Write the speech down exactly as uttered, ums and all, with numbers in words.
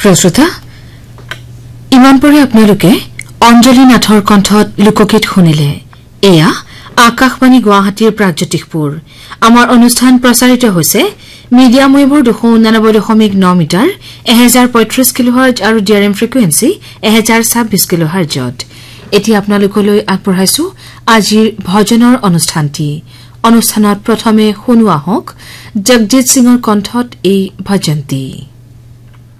শ্ৰোতা ইমান পৰে আপোনালোকে অঞ্জলি নাথৰ কণ্ঠত লোকগীত শুনিলে এয়া আকাশবাণী গুৱাহাটীৰ প্ৰাগজ্যোতিষপুৰ আমাৰ অনুষ্ঠান প্ৰচাৰিত হৈছে মিডিয়াম ৱেভৰ দুশ ঊনানব্বৈ দশমিক ন মিটাৰ এক হাজাৰ পঁয়ত্ৰিশ কিলোহাৰ্জ আৰু ডিআৰএম ফ্ৰিকুৱেন্সি এক হাজাৰ ছাব্বিশ কিলোহাৰ্জত এতিয়া আপোনালোকলৈ আগবঢ়াইছো আজিৰ ভজনৰ অনুষ্ঠানটি অনুষ্ঠানত প্ৰথমে শুনোৱা হওক জগজিৎ সিঙৰ কণ্ঠত এই ভজনটি